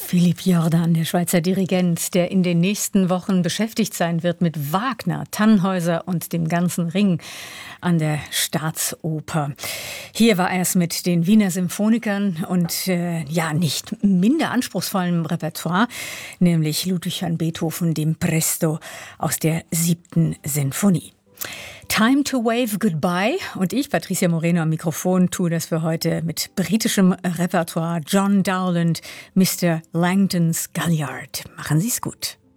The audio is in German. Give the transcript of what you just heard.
Philipp Jordan, der Schweizer Dirigent, der in den nächsten Wochen beschäftigt sein wird mit Wagner, Tannhäuser und dem ganzen Ring an der Staatsoper. Hier war er es mit den Wiener Symphonikern und nicht minder anspruchsvollem Repertoire, nämlich Ludwig van Beethoven, dem Presto aus der 7. Sinfonie. Time to wave goodbye. Und ich, Patricia Moreno am Mikrofon, tue das für heute mit britischem Repertoire. John Dowland, Mr. Langton Sculliard. Machen Sie's gut.